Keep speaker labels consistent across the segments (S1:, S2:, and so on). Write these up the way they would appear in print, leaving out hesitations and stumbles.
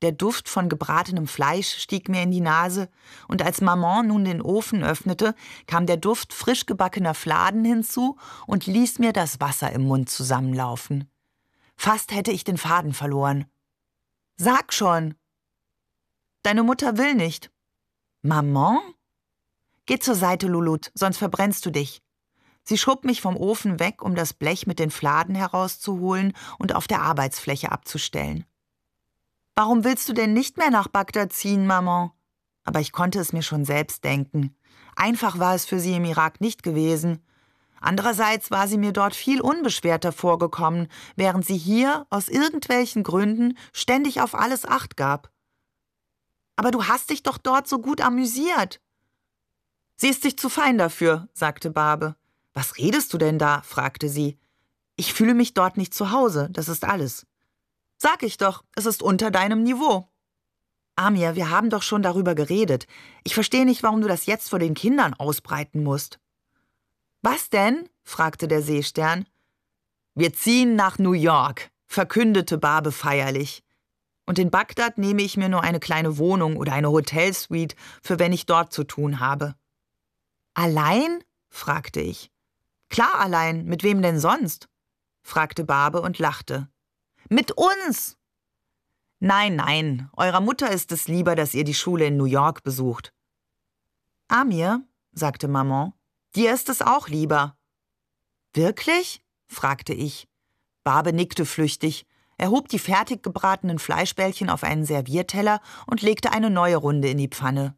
S1: Der Duft von gebratenem Fleisch stieg mir in die Nase, und als Maman nun den Ofen öffnete, kam der Duft frisch gebackener Fladen hinzu und ließ mir das Wasser im Mund zusammenlaufen. Fast hätte ich den Faden verloren. »Sag schon!« »Deine Mutter will nicht.« »Maman?« »Geh zur Seite, Lulut, sonst verbrennst du dich.« Sie schob mich vom Ofen weg, um das Blech mit den Fladen herauszuholen und auf der Arbeitsfläche abzustellen. »Warum willst du denn nicht mehr nach Bagdad ziehen, Maman?« Aber ich konnte es mir schon selbst denken. Einfach war es für sie im Irak nicht gewesen. Andererseits war sie mir dort viel unbeschwerter vorgekommen, während sie hier aus irgendwelchen Gründen ständig auf alles Acht gab. »Aber du hast dich doch dort so gut amüsiert.« »Sie ist sich zu fein dafür«, sagte Barbe. »Was redest du denn da?« fragte sie. »Ich fühle mich dort nicht zu Hause, das ist alles.« »Sag ich doch, es ist unter deinem Niveau.« »Amir, wir haben doch schon darüber geredet. Ich verstehe nicht, warum du das jetzt vor den Kindern ausbreiten musst.« »Was denn?« fragte der Seestern. »Wir ziehen nach New York«, verkündete Barbe feierlich. »Und in Bagdad nehme ich mir nur eine kleine Wohnung oder eine Hotelsuite, für wenn ich dort zu tun habe.« »Allein?« fragte ich. »Klar allein, mit wem denn sonst?« fragte Barbe und lachte. »Mit uns!« »Nein, nein, eurer Mutter ist es lieber, dass ihr die Schule in New York besucht.« »Amir«, sagte Maman, »dir ist es auch lieber.« »Wirklich?« fragte ich. Barbe nickte flüchtig, erhob die fertig gebratenen Fleischbällchen auf einen Servierteller und legte eine neue Runde in die Pfanne.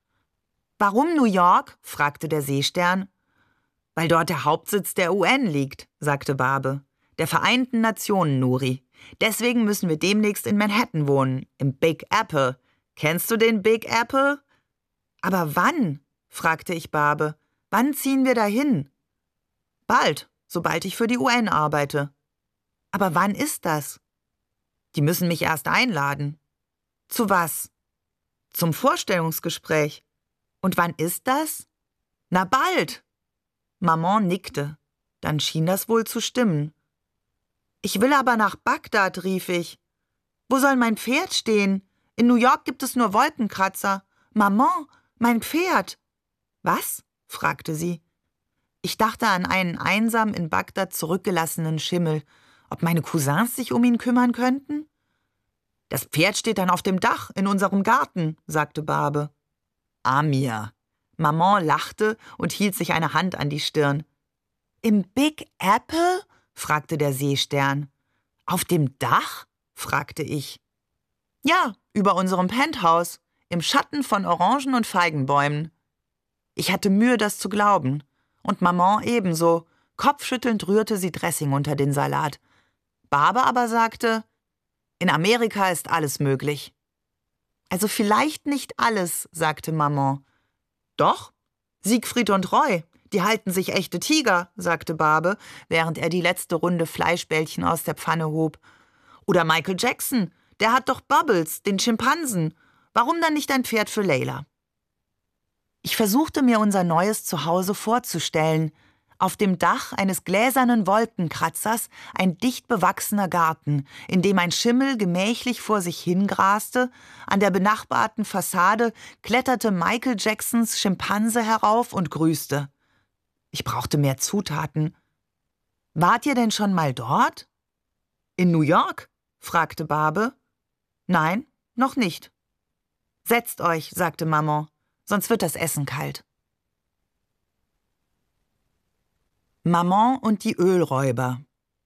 S1: »Warum New York?« fragte der Seestern. »Weil dort der Hauptsitz der UN liegt«, sagte Barbe. »Der Vereinten Nationen, Nuri. Deswegen müssen wir demnächst in Manhattan wohnen, im Big Apple. Kennst du den Big Apple?« »Aber wann?« fragte ich Barbe. »Wann ziehen wir dahin?« »Bald, sobald ich für die UN arbeite.« »Aber wann ist das?« »Die müssen mich erst einladen.« »Zu was?« »Zum Vorstellungsgespräch.« »Und wann ist das?« »Na bald.« Maman nickte. Dann schien das wohl zu stimmen. »Ich will aber nach Bagdad«, rief ich. »Wo soll mein Pferd stehen? In New York gibt es nur Wolkenkratzer. Maman, mein Pferd!« »Was?« fragte sie. Ich dachte an einen einsam in Bagdad zurückgelassenen Schimmel. Ob meine Cousins sich um ihn kümmern könnten? »Das Pferd steht dann auf dem Dach in unserem Garten«, sagte Barbe. »Amir.« Maman lachte und hielt sich eine Hand an die Stirn. »Im Big Apple?« fragte der Seestern. »Auf dem Dach?« fragte ich. »Ja, über unserem Penthouse, im Schatten von Orangen- und Feigenbäumen.« Ich hatte Mühe, das zu glauben. Und Maman ebenso. Kopfschüttelnd rührte sie Dressing unter den Salat. Barbe aber sagte, »In Amerika ist alles möglich.« »Also vielleicht nicht alles«, sagte Maman. »Doch, Siegfried und Roy, die halten sich echte Tiger«, sagte Barbe, während er die letzte Runde Fleischbällchen aus der Pfanne hob. »Oder Michael Jackson, der hat doch Bubbles, den Schimpansen. Warum dann nicht ein Pferd für Leila?« Ich versuchte mir unser neues Zuhause vorzustellen. Auf dem Dach eines gläsernen Wolkenkratzers ein dicht bewachsener Garten, in dem ein Schimmel gemächlich vor sich hingraste. An der benachbarten Fassade kletterte Michael Jacksons Schimpanse herauf und grüßte. Ich brauchte mehr Zutaten. »Wart ihr denn schon mal dort?« »In New York?« fragte Barbe. »Nein, noch nicht.« »Setzt euch«, sagte Maman, »sonst wird das Essen kalt.« Maman und die Ölräuber.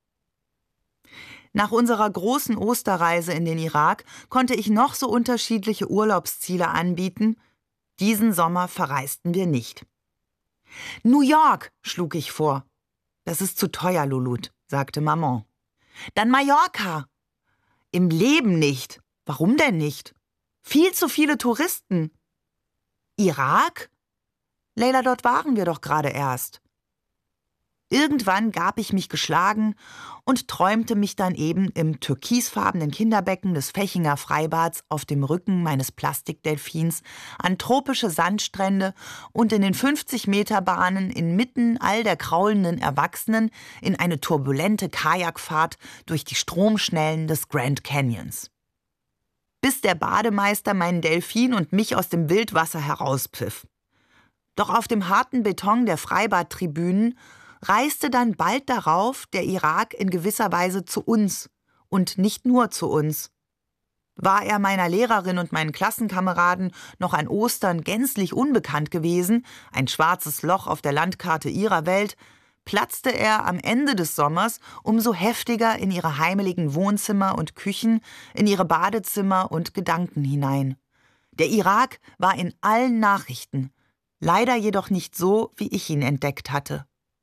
S1: Nach unserer großen Osterreise in den Irak konnte ich noch so unterschiedliche Urlaubsziele anbieten. Diesen Sommer verreisten wir nicht. »New York«, schlug ich vor. »Das ist zu teuer, Lulut«, sagte Maman. »Dann Mallorca.« »Im Leben nicht.« »Warum denn nicht?« »Viel zu viele Touristen.« »Irak?« »Leila, dort waren wir doch gerade erst.« Irgendwann gab ich mich geschlagen und träumte mich dann eben im türkisfarbenen Kinderbecken des Fechinger Freibads auf dem Rücken meines Plastikdelfins an tropische Sandstrände und in den 50-Meter-Bahnen inmitten all der kraulenden Erwachsenen in eine turbulente Kajakfahrt durch die Stromschnellen des Grand Canyons. bis der Bademeister meinen Delfin und mich aus dem Wildwasser herauspfiff. Doch auf dem harten Beton der Freibadtribünen reiste dann bald darauf der Irak in gewisser Weise zu uns und nicht nur zu uns. War er meiner Lehrerin und meinen Klassenkameraden noch an Ostern gänzlich unbekannt gewesen, ein schwarzes Loch auf der Landkarte ihrer Welt, platzte er am Ende des Sommers umso heftiger in ihre heimeligen Wohnzimmer und Küchen, in ihre Badezimmer und Gedanken hinein. Der Irak war in allen Nachrichten, leider jedoch nicht so, wie ich ihn entdeckt hatte.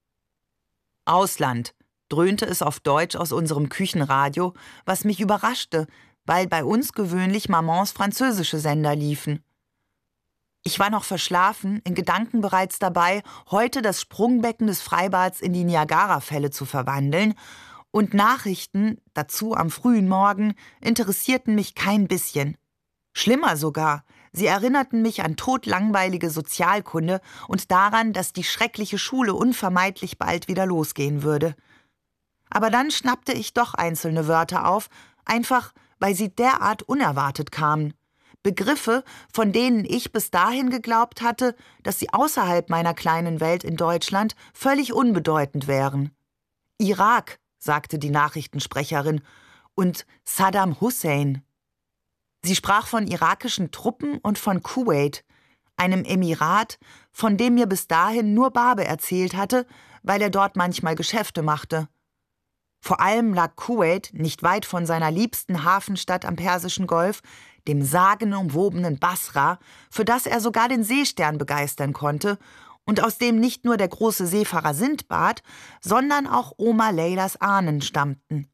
S1: Ausland, dröhnte es auf Deutsch aus unserem Küchenradio, was mich überraschte, weil bei uns gewöhnlich Mamans französische Sender liefen. Ich war noch verschlafen, in Gedanken bereits dabei, heute das Sprungbecken des Freibads in die Niagarafälle zu verwandeln, und Nachrichten, dazu am frühen Morgen, interessierten mich kein bisschen. Schlimmer sogar, sie erinnerten mich an todlangweilige Sozialkunde und daran, dass die schreckliche Schule unvermeidlich bald wieder losgehen würde. Aber dann schnappte ich doch einzelne Wörter auf, einfach weil sie derart unerwartet kamen. Begriffe, von denen ich bis dahin geglaubt hatte, dass sie außerhalb meiner kleinen Welt in Deutschland völlig unbedeutend wären. Irak, sagte die Nachrichtensprecherin, und Saddam Hussein. Sie sprach von irakischen Truppen und von Kuwait, einem Emirat, von dem mir bis dahin nur Babe erzählt hatte, weil er dort manchmal Geschäfte machte. Vor allem lag Kuwait nicht weit von seiner liebsten Hafenstadt am Persischen Golf, dem sagenumwobenen Basra, für das er sogar den Seestern begeistern konnte und aus dem nicht nur der große Seefahrer Sindbad, sondern auch Oma Leylas Ahnen stammten.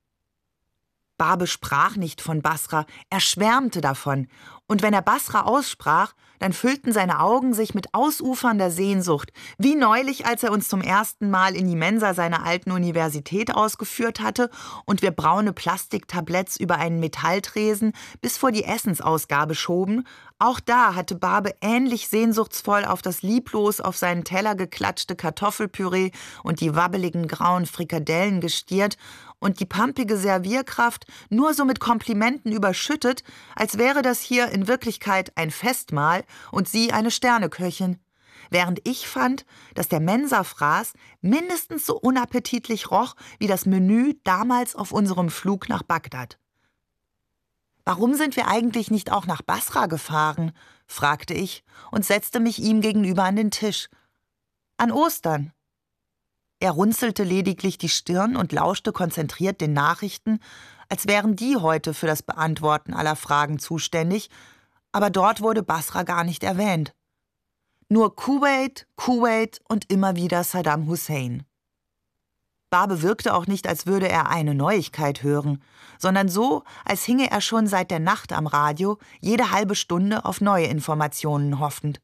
S1: Babe sprach nicht von Basra, er schwärmte davon, und wenn er Basra aussprach, dann füllten seine Augen sich mit ausufernder Sehnsucht, wie neulich, als er uns zum ersten Mal in die Mensa seiner alten Universität ausgeführt hatte und wir braune Plastiktabletts über einen Metalltresen bis vor die Essensausgabe schoben. Auch da hatte Babe ähnlich sehnsuchtsvoll auf das lieblos auf seinen Teller geklatschte Kartoffelpüree und die wabbeligen grauen Frikadellen gestiert und die pampige Servierkraft nur so mit Komplimenten überschüttet, als wäre das hier in Wirklichkeit ein Festmahl und sie eine Sterneköchin. Während ich fand, dass der Mensafraß mindestens so unappetitlich roch wie das Menü damals auf unserem Flug nach Bagdad. »Warum sind wir eigentlich nicht auch nach Basra gefahren?« fragte ich und setzte mich ihm gegenüber an den Tisch. »An Ostern.« Er runzelte lediglich die Stirn und lauschte konzentriert den Nachrichten, als wären die heute für das Beantworten aller Fragen zuständig, aber dort wurde Basra gar nicht erwähnt. Nur Kuwait, Kuwait und immer wieder Saddam Hussein. Babe wirkte auch nicht, als würde er eine Neuigkeit hören, sondern so, als hinge er schon seit der Nacht am Radio, jede halbe Stunde auf neue Informationen hoffend.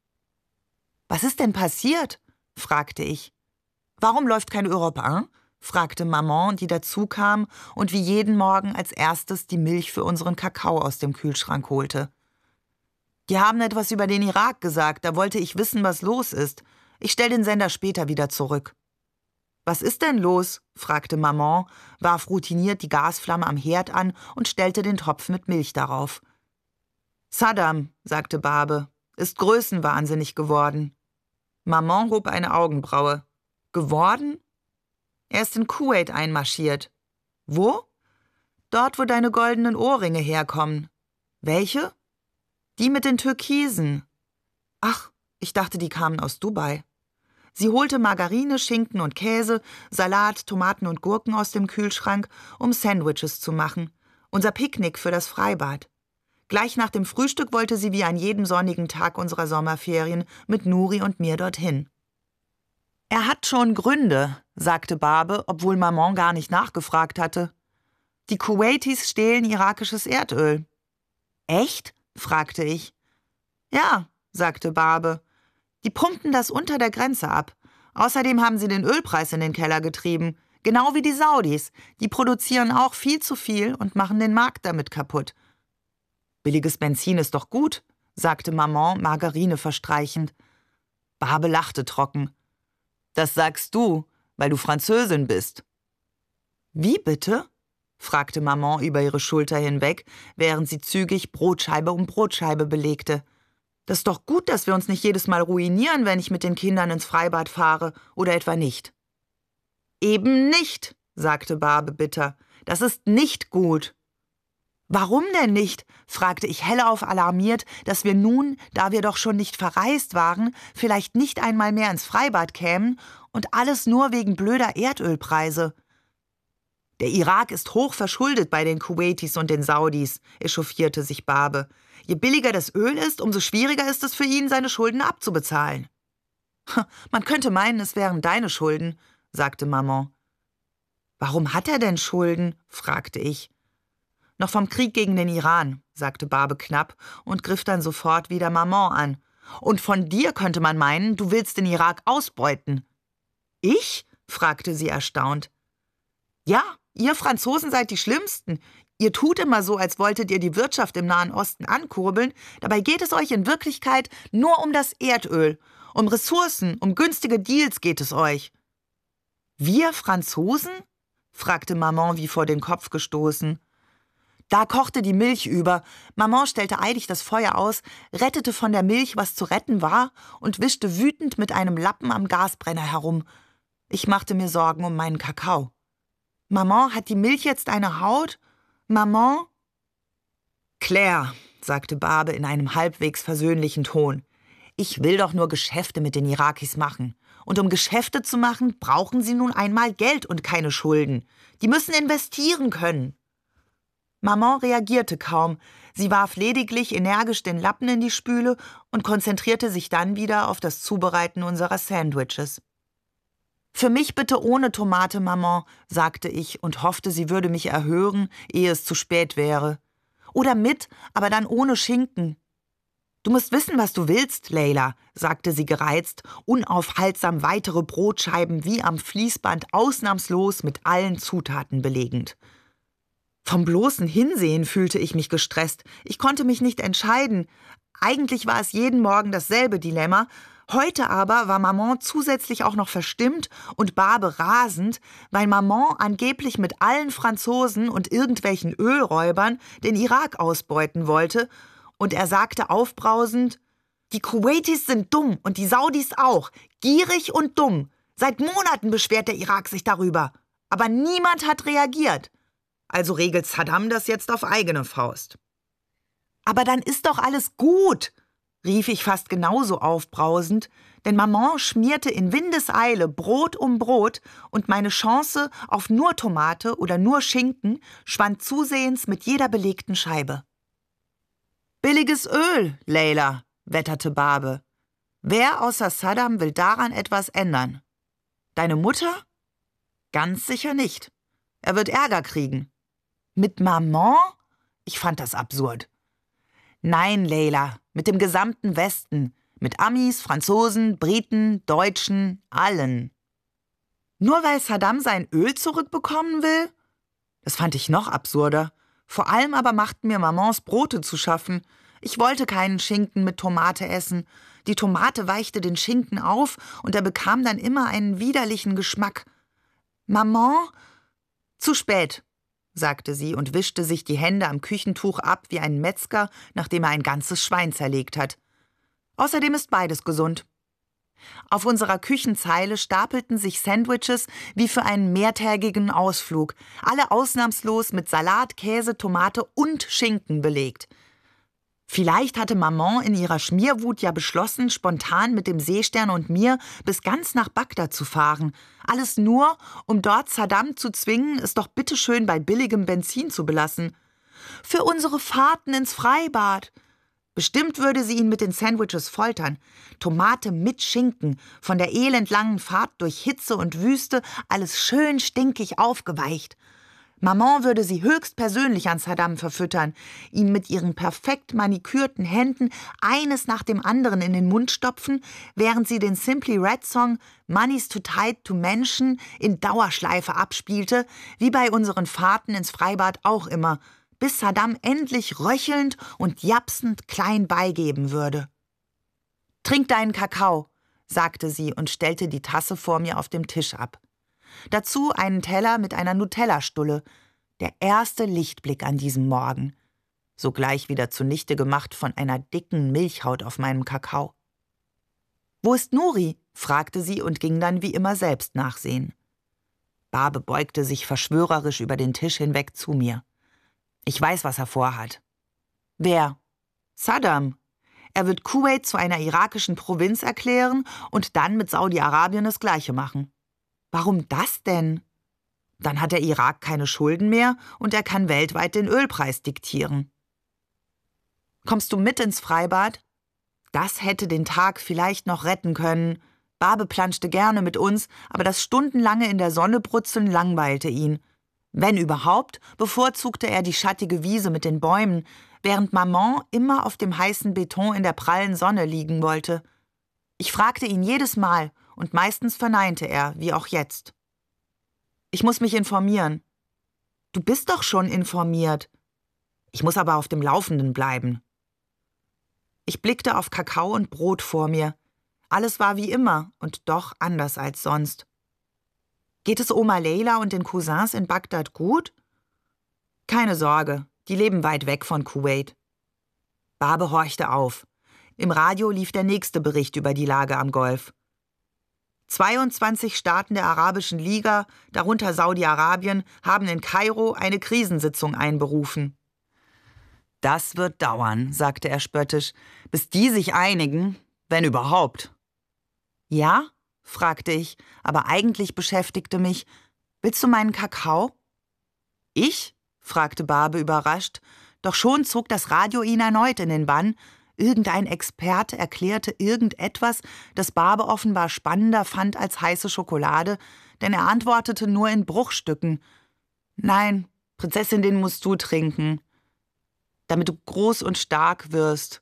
S1: »Was ist denn passiert?« fragte ich. »Warum läuft kein Europe 1?« fragte Maman, die dazukam und wie jeden Morgen als erstes die Milch für unseren Kakao aus dem Kühlschrank holte. »Die haben etwas über den Irak gesagt, da wollte ich wissen, was los ist. Ich stell den Sender später wieder zurück.« »Was ist denn los?« fragte Maman, warf routiniert die Gasflamme am Herd an und stellte den Topf mit Milch darauf. »Saddam«, sagte Babe, »ist größenwahnsinnig geworden.« Maman hob eine Augenbraue. »Geworden?« »Er ist in Kuwait einmarschiert.« »Wo?« »Dort, wo deine goldenen Ohrringe herkommen.« »Welche?« »Die mit den Türkisen.« »Ach, ich dachte, die kamen aus Dubai.« Sie holte Margarine, Schinken und Käse, Salat, Tomaten und Gurken aus dem Kühlschrank, um Sandwiches zu machen. Unser Picknick für das Freibad. Gleich nach dem Frühstück wollte sie wie an jedem sonnigen Tag unserer Sommerferien mit Nuri und mir dorthin. »Er hat schon Gründe«, sagte Babe, obwohl Maman gar nicht nachgefragt hatte. »Die Kuwaitis stehlen irakisches Erdöl.« »Echt?« fragte ich. »Ja«, sagte Babe. »Die pumpen das unter der Grenze ab. Außerdem haben sie den Ölpreis in den Keller getrieben. Genau wie die Saudis. Die produzieren auch viel zu viel und machen den Markt damit kaputt.« »Billiges Benzin ist doch gut«, sagte Maman, Margarine verstreichend. Babe lachte trocken. »Das sagst du, weil du Französin bist.« »Wie bitte?« fragte Maman über ihre Schulter hinweg, während sie zügig Brotscheibe um Brotscheibe belegte. »Das ist doch gut, dass wir uns nicht jedes Mal ruinieren, wenn ich mit den Kindern ins Freibad fahre, oder etwa nicht?« »Eben nicht«, sagte Barbe bitter. »Das ist nicht gut.« »Warum denn nicht?«, fragte ich hellauf alarmiert, dass wir nun, da wir doch schon nicht verreist waren, vielleicht nicht einmal mehr ins Freibad kämen und alles nur wegen blöder Erdölpreise. »Der Irak ist hoch verschuldet bei den Kuwaitis und den Saudis«, echauffierte sich Barbe. »Je billiger das Öl ist, umso schwieriger ist es für ihn, seine Schulden abzubezahlen.« »Man könnte meinen, es wären deine Schulden«, sagte Maman. »Warum hat er denn Schulden?«, fragte ich. »Noch vom Krieg gegen den Iran«, sagte Barbe knapp und griff dann sofort wieder Maman an. »Und von dir könnte man meinen, du willst den Irak ausbeuten.« »Ich?«, fragte sie erstaunt. »Ja, ihr Franzosen seid die Schlimmsten. Ihr tut immer so, als wolltet ihr die Wirtschaft im Nahen Osten ankurbeln. Dabei geht es euch in Wirklichkeit nur um das Erdöl. Um Ressourcen, um günstige Deals geht es euch.« »Wir Franzosen?«, fragte Maman wie vor den Kopf gestoßen. Da kochte die Milch über. Maman stellte eilig das Feuer aus, rettete von der Milch, was zu retten war, und wischte wütend mit einem Lappen am Gasbrenner herum. Ich machte mir Sorgen um meinen Kakao. »Maman, hat die Milch jetzt eine Haut? Maman?« »Claire«, sagte Barbe in einem halbwegs versöhnlichen Ton, »ich will doch nur Geschäfte mit den Irakis machen. Und um Geschäfte zu machen, brauchen sie nun einmal Geld und keine Schulden. Die müssen investieren können.« Maman reagierte kaum. Sie warf lediglich energisch den Lappen in die Spüle und konzentrierte sich dann wieder auf das Zubereiten unserer Sandwiches. »Für mich bitte ohne Tomate, Maman«, sagte ich und hoffte, sie würde mich erhören, ehe es zu spät wäre. »Oder mit, aber dann ohne Schinken.« »Du musst wissen, was du willst, Leila«, sagte sie gereizt, unaufhaltsam weitere Brotscheiben wie am Fließband ausnahmslos mit allen Zutaten belegend. Vom bloßen Hinsehen fühlte ich mich gestresst. Ich konnte mich nicht entscheiden. Eigentlich war es jeden Morgen dasselbe Dilemma. Heute aber war Maman zusätzlich auch noch verstimmt und Barbe rasend, weil Maman angeblich mit allen Franzosen und irgendwelchen Ölräubern den Irak ausbeuten wollte. Und er sagte aufbrausend: »Die Kuwaitis sind dumm und die Saudis auch. Gierig und dumm. Seit Monaten beschwert der Irak sich darüber. Aber niemand hat reagiert. Also regelt Saddam das jetzt auf eigene Faust.« »Aber dann ist doch alles gut«, rief ich fast genauso aufbrausend, denn Maman schmierte in Windeseile Brot um Brot und meine Chance auf nur Tomate oder nur Schinken schwand zusehends mit jeder belegten Scheibe. »Billiges Öl, Leila«, wetterte Barbe. »Wer außer Saddam will daran etwas ändern? Deine Mutter? Ganz sicher nicht. Er wird Ärger kriegen.« »Mit Maman?« Ich fand das absurd. »Nein, Leila, mit dem gesamten Westen. Mit Amis, Franzosen, Briten, Deutschen, allen.« »Nur weil Saddam sein Öl zurückbekommen will?« Das fand ich noch absurder. Vor allem aber machten mir Mamans Brote zu schaffen. Ich wollte keinen Schinken mit Tomate essen. Die Tomate weichte den Schinken auf und er bekam dann immer einen widerlichen Geschmack. »Maman?« »Zu spät«, sagte sie und wischte sich die Hände am Küchentuch ab wie ein Metzger, nachdem er ein ganzes Schwein zerlegt hat. Außerdem ist beides gesund. Auf unserer Küchenzeile stapelten sich Sandwiches wie für einen mehrtägigen Ausflug, alle ausnahmslos mit Salat, Käse, Tomate und Schinken belegt. Vielleicht hatte Maman in ihrer Schmierwut ja beschlossen, spontan mit dem Seestern und mir bis ganz nach Bagdad zu fahren. Alles nur, um dort Saddam zu zwingen, es doch bitteschön bei billigem Benzin zu belassen. Für unsere Fahrten ins Freibad. Bestimmt würde sie ihn mit den Sandwiches foltern. Tomate mit Schinken, von der elendlangen Fahrt durch Hitze und Wüste, alles schön stinkig aufgeweicht. Maman würde sie höchstpersönlich an Saddam verfüttern, ihm mit ihren perfekt manikürten Händen eines nach dem anderen in den Mund stopfen, während sie den Simply Red Song »Money's Too Tight to Mention« in Dauerschleife abspielte, wie bei unseren Fahrten ins Freibad auch immer, bis Saddam endlich röchelnd und japsend klein beigeben würde. »Trink deinen Kakao«, sagte sie und stellte die Tasse vor mir auf dem Tisch ab. Dazu einen Teller mit einer Nutella-Stulle. Der erste Lichtblick an diesem Morgen. Sogleich wieder zunichte gemacht von einer dicken Milchhaut auf meinem Kakao. »Wo ist Nuri?« fragte sie und ging dann wie immer selbst nachsehen. Barbe beugte sich verschwörerisch über den Tisch hinweg zu mir. »Ich weiß, was er vorhat.« »Wer?« »Saddam. Er wird Kuwait zu einer irakischen Provinz erklären und dann mit Saudi-Arabien das Gleiche machen.« »Warum das denn?« »Dann hat der Irak keine Schulden mehr und er kann weltweit den Ölpreis diktieren.« »Kommst du mit ins Freibad?« Das hätte den Tag vielleicht noch retten können. Barbe planschte gerne mit uns, aber das stundenlange in der Sonne brutzeln langweilte ihn. Wenn überhaupt, bevorzugte er die schattige Wiese mit den Bäumen, während Maman immer auf dem heißen Beton in der prallen Sonne liegen wollte. Ich fragte ihn jedes Mal und meistens verneinte er, wie auch jetzt. »Ich muss mich informieren.« »Du bist doch schon informiert.« »Ich muss aber auf dem Laufenden bleiben.« Ich blickte auf Kakao und Brot vor mir. Alles war wie immer und doch anders als sonst. »Geht es Oma Leila und den Cousins in Bagdad gut?« »Keine Sorge, die leben weit weg von Kuwait.« Barbe horchte auf. Im Radio lief der nächste Bericht über die Lage am Golf. 22 Staaten der Arabischen Liga, darunter Saudi-Arabien, haben in Kairo eine Krisensitzung einberufen. »Das wird dauern«, sagte er spöttisch, »bis die sich einigen, wenn überhaupt.« »Ja?« fragte ich, aber eigentlich beschäftigte mich, »willst du meinen Kakao?« »Ich?« fragte Barbe überrascht, doch schon zog das Radio ihn erneut in den Bann. Irgendein Experte erklärte irgendetwas, das Barbe offenbar spannender fand als heiße Schokolade, denn er antwortete nur in Bruchstücken. »Nein, Prinzessin, den musst du trinken, damit du groß und stark wirst.«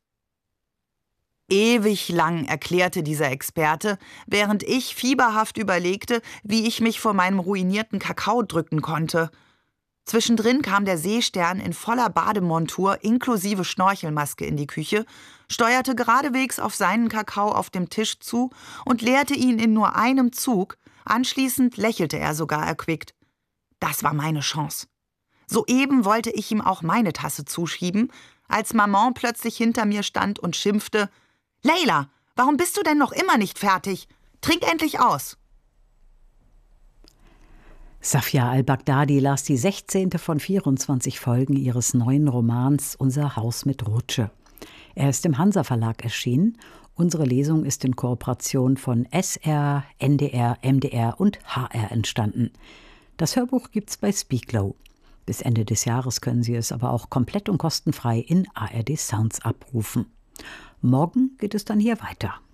S1: Ewig lang erklärte dieser Experte, während ich fieberhaft überlegte, wie ich mich vor meinem ruinierten Kakao drücken konnte. Zwischendrin kam der Seestern in voller Bademontur inklusive Schnorchelmaske in die Küche, steuerte geradewegs auf seinen Kakao auf dem Tisch zu und leerte ihn in nur einem Zug. Anschließend lächelte er sogar erquickt. Das war meine Chance. Soeben wollte ich ihm auch meine Tasse zuschieben, als Maman plötzlich hinter mir stand und schimpfte: »Leila, warum bist du denn noch immer nicht fertig? Trink endlich aus!«
S2: Safia al-Baghdadi las die 16. von 24 Folgen ihres neuen Romans »Unser Haus mit Rutsche«. Er ist im Hansa Verlag erschienen. Unsere Lesung ist in Kooperation von SR, NDR, MDR und HR entstanden. Das Hörbuch gibt's bei Speaklow. Bis Ende des Jahres können Sie es aber auch komplett und kostenfrei in ARD Sounds abrufen. Morgen geht es dann hier weiter.